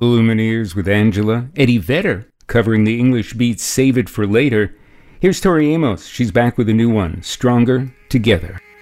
Lumineers with Angela, Eddie Vedder covering the English beat Save It for Later. Here's Tori Amos. She's back with a new one, Stronger Together.